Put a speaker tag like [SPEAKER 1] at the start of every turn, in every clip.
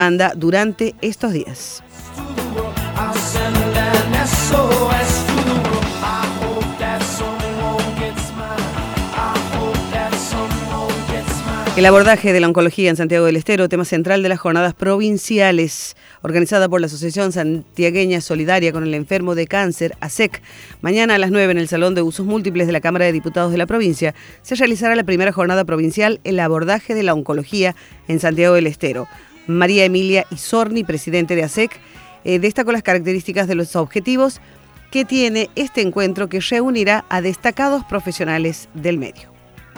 [SPEAKER 1] anda durante estos días. El abordaje de la oncología en Santiago del Estero, tema central de las jornadas provinciales, organizada por la Asociación Santiagueña Solidaria con el Enfermo de Cáncer, ASEC. Mañana a las 9 en el Salón de Usos Múltiples de la Cámara de Diputados de la provincia se realizará la primera jornada provincial, el abordaje de la oncología en Santiago del Estero. María Emilia Isorni, presidente de ASEC, destacó las características de los objetivos que tiene este encuentro que reunirá a destacados profesionales del medio.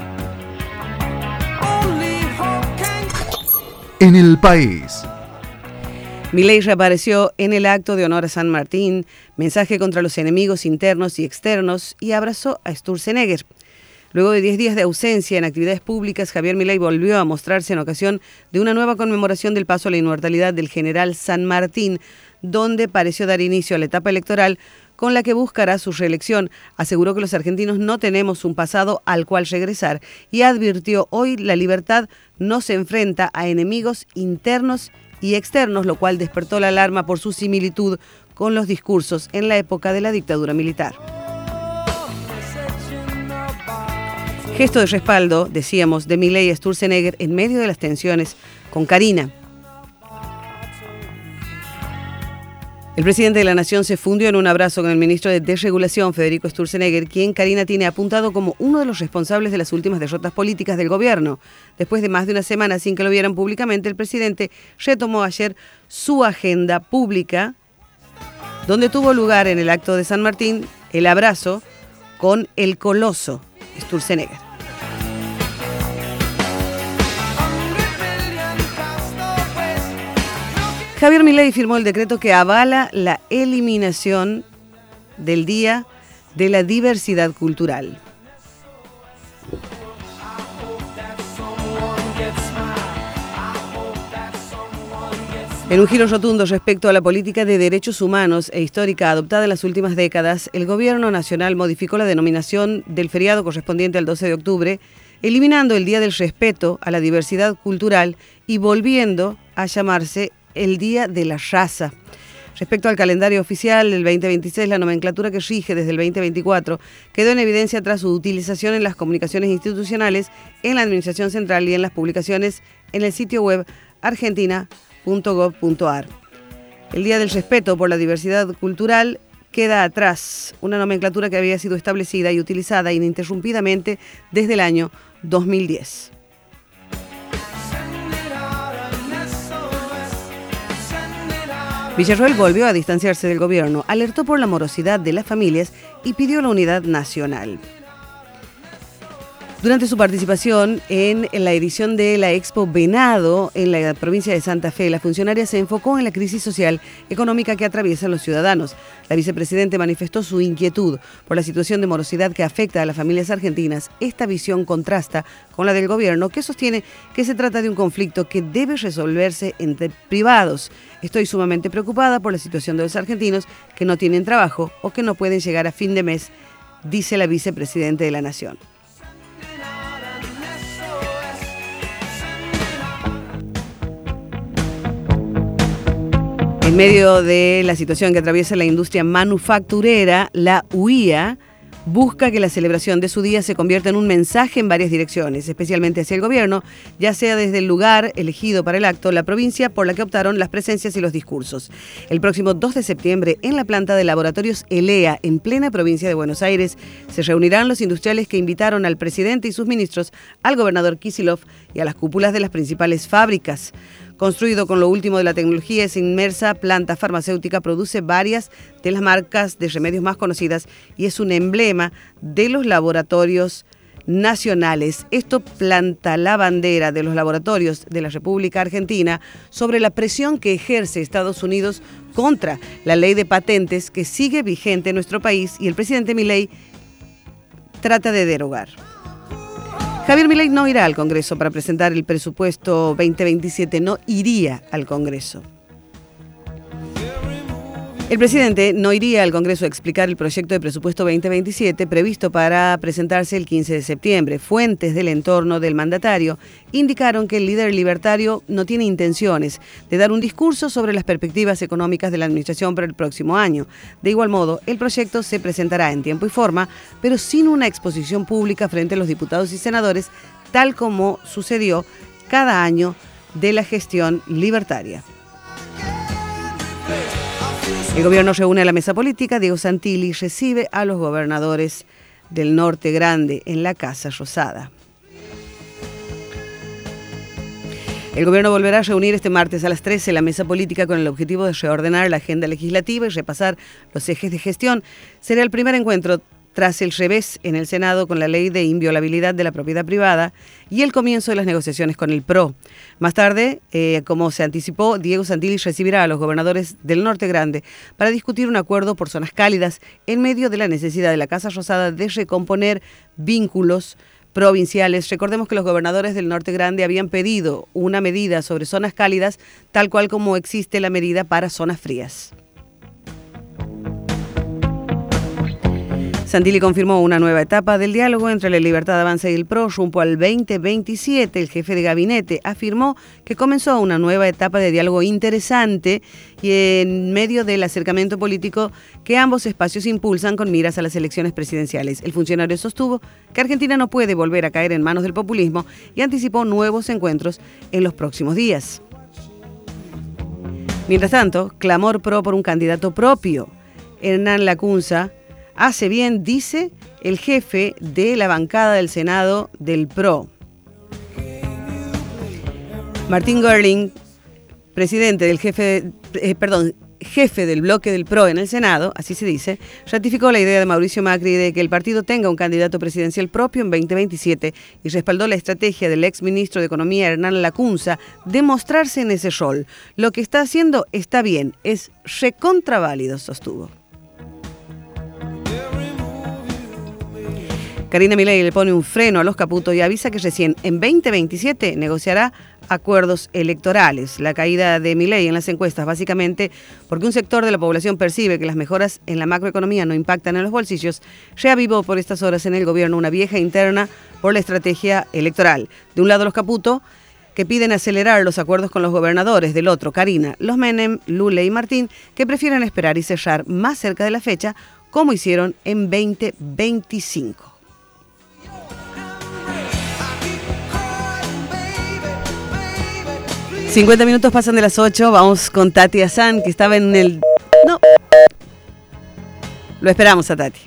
[SPEAKER 2] En el país.
[SPEAKER 1] Milei reapareció en el acto de honor a San Martín, mensaje contra los enemigos internos y externos, y abrazó a Sturzenegger. Luego de 10 días de ausencia en actividades públicas, Javier Milei volvió a mostrarse en ocasión de una nueva conmemoración del paso a la inmortalidad del general San Martín, donde pareció dar inicio a la etapa electoral con la que buscará su reelección. Aseguró que los argentinos no tenemos un pasado al cual regresar y advirtió: hoy la libertad no se enfrenta a enemigos internos y externos, lo cual despertó la alarma por su similitud con los discursos en la época de la dictadura militar. Gesto de respaldo, decíamos, de Milei a Sturzenegger en medio de las tensiones con Karina. El presidente de la Nación se fundió en un abrazo con el ministro de Desregulación, Federico Sturzenegger, quien Karina tiene apuntado como uno de los responsables de las últimas derrotas políticas del gobierno. Después de más de una semana sin que lo vieran públicamente, el presidente retomó ayer su agenda pública, donde tuvo lugar en el acto de San Martín el abrazo con el coloso Sturzenegger. Javier Milei firmó el decreto que avala la eliminación del Día de la Diversidad Cultural. En un giro rotundo respecto a la política de derechos humanos e histórica adoptada en las últimas décadas, el Gobierno Nacional modificó la denominación del feriado correspondiente al 12 de octubre, eliminando el Día del Respeto a la Diversidad Cultural y volviendo a llamarse el Día de la Raza. Respecto al calendario oficial del 2026, la nomenclatura que rige desde el 2024 quedó en evidencia tras su utilización en las comunicaciones institucionales, en la Administración Central y en las publicaciones en el sitio web argentina.gov.ar. El Día del Respeto por la Diversidad Cultural queda atrás, una nomenclatura que había sido establecida y utilizada ininterrumpidamente desde el año 2010. Villarroel volvió a distanciarse del gobierno, alertó por la morosidad de las familias y pidió la unidad nacional. Durante su participación en la edición de la Expo Venado en la provincia de Santa Fe, la funcionaria se enfocó en la crisis social económica que atraviesan los ciudadanos. La vicepresidenta manifestó su inquietud por la situación de morosidad que afecta a las familias argentinas. Esta visión contrasta con la del gobierno, que sostiene que se trata de un conflicto que debe resolverse entre privados. Estoy sumamente preocupada por la situación de los argentinos que no tienen trabajo o que no pueden llegar a fin de mes, dice la vicepresidenta de la Nación. En medio de la situación que atraviesa la industria manufacturera, la UIA busca que la celebración de su día se convierta en un mensaje en varias direcciones, especialmente hacia el gobierno, ya sea desde el lugar elegido para el acto, la provincia por la que optaron las presencias y los discursos. El próximo 2 de septiembre, en la planta de Laboratorios ELEA, en plena provincia de Buenos Aires, se reunirán los industriales que invitaron al presidente y sus ministros, al gobernador Kicillof y a las cúpulas de las principales fábricas. Construido con lo último de la tecnología, esa inmersa planta farmacéutica produce varias de las marcas de remedios más conocidas y es un emblema de los laboratorios nacionales. Esto planta la bandera de los laboratorios de la República Argentina sobre la presión que ejerce Estados Unidos contra la ley de patentes que sigue vigente en nuestro país y el presidente Milei trata de derogar. Javier Milei no irá al Congreso para presentar el presupuesto 2027, no iría al Congreso. El presidente no iría al Congreso a explicar el proyecto de presupuesto 2027 previsto para presentarse el 15 de septiembre. Fuentes del entorno del mandatario indicaron que el líder libertario no tiene intenciones de dar un discurso sobre las perspectivas económicas de la administración para el próximo año. De igual modo, el proyecto se presentará en tiempo y forma, pero sin una exposición pública frente a los diputados y senadores, tal como sucedió cada año de la gestión libertaria. El gobierno reúne a la mesa política. Diego Santilli recibe a los gobernadores del Norte Grande en la Casa Rosada. El gobierno volverá a reunir este martes a las 13 la mesa política con el objetivo de reordenar la agenda legislativa y repasar los ejes de gestión. Será el primer encuentro tras el revés en el Senado con la ley de inviolabilidad de la propiedad privada y el comienzo de las negociaciones con el PRO. Más tarde, como se anticipó, Diego Santilli recibirá a los gobernadores del Norte Grande para discutir un acuerdo por zonas cálidas en medio de la necesidad de la Casa Rosada de recomponer vínculos provinciales. Recordemos que los gobernadores del Norte Grande habían pedido una medida sobre zonas cálidas, tal cual como existe la medida para zonas frías. Santilli confirmó una nueva etapa del diálogo entre la Libertad Avanza y el PRO rumbo al 2027. El jefe de gabinete afirmó que comenzó una nueva etapa de diálogo interesante y en medio del acercamiento político que ambos espacios impulsan con miras a las elecciones presidenciales. El funcionario sostuvo que Argentina no puede volver a caer en manos del populismo y anticipó nuevos encuentros en los próximos días. Mientras tanto, clamor PRO por un candidato propio. Hernán Lacunza hace bien, dice el jefe de la bancada del Senado del PRO. Martín Görling, presidente del jefe del bloque del PRO en el Senado, así se dice, ratificó la idea de Mauricio Macri de que el partido tenga un candidato presidencial propio en 2027 y respaldó la estrategia del exministro de Economía Hernán Lacunza de mostrarse en ese rol. Lo que está haciendo está bien, es recontraválido, sostuvo. Karina Milei le pone un freno a los Caputo y avisa que recién en 2027 negociará acuerdos electorales. La caída de Milei en las encuestas básicamente porque un sector de la población percibe que las mejoras en la macroeconomía no impactan en los bolsillos, reavivó por estas horas en el gobierno una vieja interna por la estrategia electoral. De un lado los Caputo, que piden acelerar los acuerdos con los gobernadores, del otro Karina, los Menem, Lule y Martín, que prefieren esperar y cerrar más cerca de la fecha, como hicieron en 2025. 50 minutos pasan de las 8, vamos con Tati Hassan, que estaba en el... No. Lo esperamos a Tati.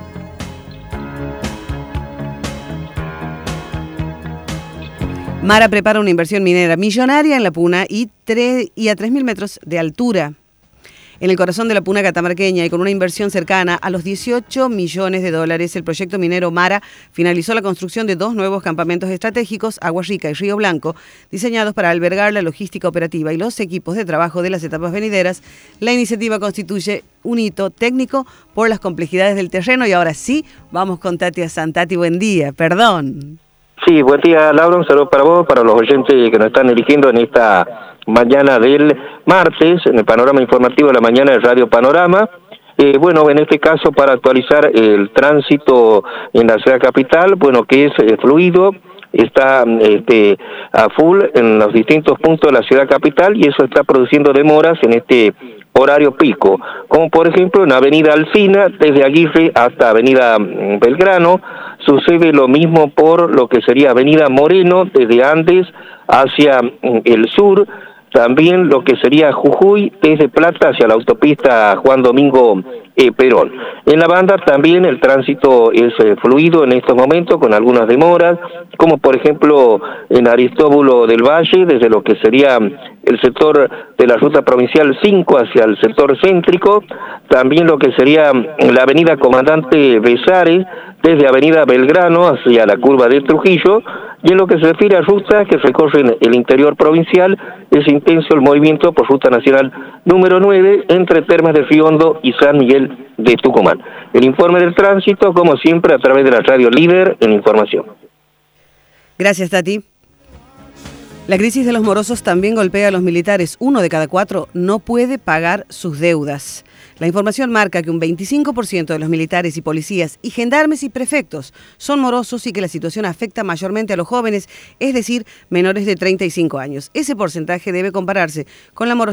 [SPEAKER 1] Mara prepara una inversión minera millonaria en la Puna y a 3.000 metros de altura. En el corazón de la Puna catamarqueña y con una inversión cercana a los $18 millones, el proyecto minero Mara finalizó la construcción de 2 nuevos campamentos estratégicos, Agua Rica y Río Blanco, diseñados para albergar la logística operativa y los equipos de trabajo de las etapas venideras. La iniciativa constituye un hito técnico por las complejidades del terreno. Y ahora sí, vamos con Tati Hassan. Tati, buen día, perdón.
[SPEAKER 3] Sí, buen día, Laura, un saludo para vos, para los oyentes que nos están eligiendo en esta mañana del martes, en el panorama informativo de la mañana de Radio Panorama. Bueno, en este caso para actualizar el tránsito en la ciudad capital, bueno, que es fluido, está a full en los distintos puntos de la ciudad capital y eso está produciendo demoras en este horario pico, como por ejemplo en Avenida Alsina, desde Aguirre hasta Avenida Belgrano. Sucede lo mismo por lo que sería Avenida Moreno, desde Andes hacia el sur. También lo que sería Jujuy, desde Plata hacia la autopista Juan Domingo Perón. En la banda también el tránsito es fluido en estos momentos, con algunas demoras, como por ejemplo en Aristóbulo del Valle, desde lo que sería el sector de la ruta provincial 5 hacia el sector céntrico, también lo que sería la avenida Comandante Besares, desde Avenida Belgrano hacia la curva de Trujillo, y en lo que se refiere a rutas que recorren el interior provincial, es intenso el movimiento por ruta nacional número 9 entre Termas de Río Hondo y San Miguel de Tucumán. El informe del tránsito, como siempre, a través de la radio Líder en Información.
[SPEAKER 1] Gracias, Tati. La crisis de los morosos también golpea a los militares. 1 de cada 4 no puede pagar sus deudas. La información marca que un 25% de los militares y policías y gendarmes y prefectos son morosos y que la situación afecta mayormente a los jóvenes, es decir, menores de 35 años. Ese porcentaje debe compararse con la morosidad